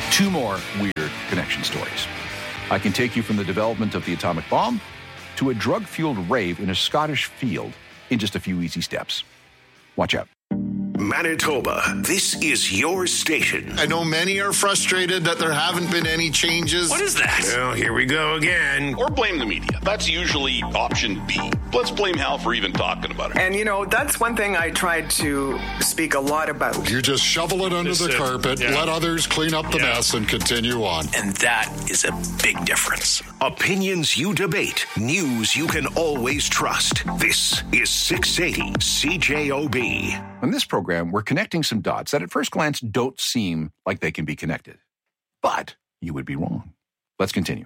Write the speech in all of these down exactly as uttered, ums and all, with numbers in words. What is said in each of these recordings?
Two more weird connection stories. I can take you from the development of the atomic bomb to a drug-fueled rave in a Scottish field in just a few easy steps. Watch out. Manitoba, this is your station. I know many are frustrated that there haven't been any changes. What is that? Well, here we go again. Or blame the media. That's usually option B. Let's blame Hal for even talking about it. And, you know, that's one thing I tried to speak a lot about. You just shovel it under This the is- carpet, yeah. let others clean up the Yeah. mess, and continue on. And that is a big difference. Opinions you debate, news you can always trust. This is six eighty C J O B. On this program, we're connecting some dots that at first glance don't seem like they can be connected. But you would be wrong. Let's continue.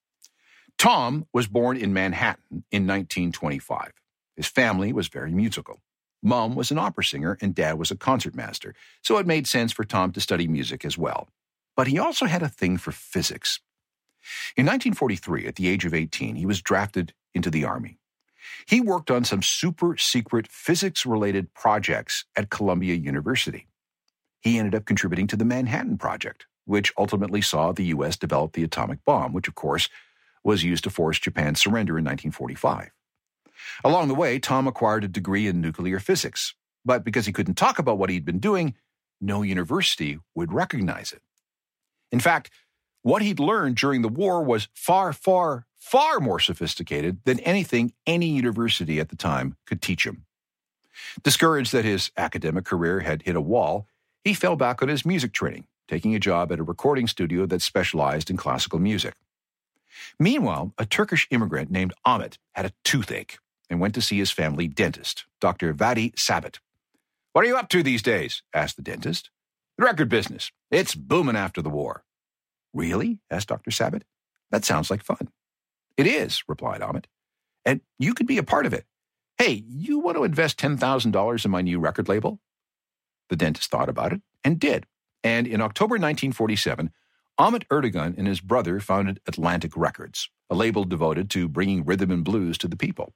Tom was born in Manhattan in nineteen twenty-five. His family was very musical. Mom was an opera singer and Dad was a concertmaster, so it made sense for Tom to study music as well. But he also had a thing for physics. In nineteen forty-three, at the age of eighteen, he was drafted into the Army. He worked on some super-secret physics-related projects at Columbia University. He ended up contributing to the Manhattan Project, which ultimately saw the U S develop the atomic bomb, which, of course, was used to force Japan's surrender in nineteen forty-five. Along the way, Tom acquired a degree in nuclear physics, but because he couldn't talk about what he'd been doing, no university would recognize it. In fact, what he'd learned during the war was far, far, far more sophisticated than anything any university at the time could teach him. Discouraged that his academic career had hit a wall, he fell back on his music training, taking a job at a recording studio that specialized in classical music. Meanwhile, a Turkish immigrant named Ahmet had a toothache and went to see his family dentist, Doctor Vadi Sabit. "What are you up to these days?" asked the dentist. "The record business. It's booming after the war." "Really?" asked Doctor Sabit. "That sounds like fun." "It is," replied Ahmet. "And you could be a part of it. Hey, you want to invest ten thousand dollars in my new record label?" The dentist thought about it and did. And in October nineteen forty-seven, Ahmet Erdogan and his brother founded Atlantic Records, a label devoted to bringing rhythm and blues to the people.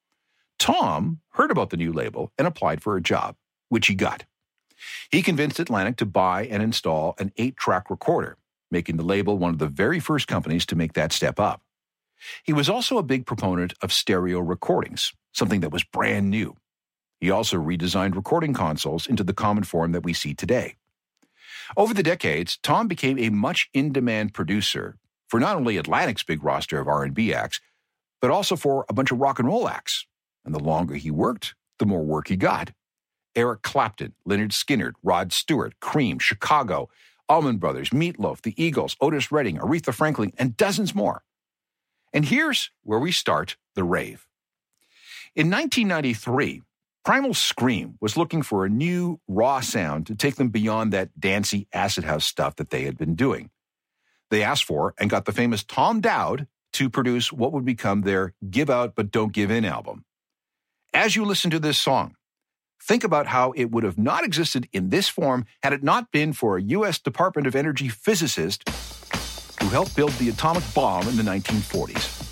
Tom heard about the new label and applied for a job, which he got. He convinced Atlantic to buy and install an eight-track recorder, making the label one of the very first companies to make that step up. He was also a big proponent of stereo recordings, something that was brand new. He also redesigned recording consoles into the common form that we see today. Over the decades, Tom became a much in-demand producer for not only Atlantic's big roster of R and B acts, but also for a bunch of rock and roll acts. And the longer he worked, the more work he got. Eric Clapton, Lynyrd Skynyrd, Rod Stewart, Cream, Chicago, Allman Brothers, Meatloaf, the Eagles, Otis Redding, Aretha Franklin, and dozens more. And here's where we start the rave. In nineteen ninety-three, Primal Scream was looking for a new, raw sound to take them beyond that dancey acid house stuff that they had been doing. They asked for and got the famous Tom Dowd to produce what would become their Give Out But Don't Give In album. As you listen to this song, think about how it would have not existed in this form had it not been for a U S Department of Energy physicist who helped build the atomic bomb in the nineteen forties.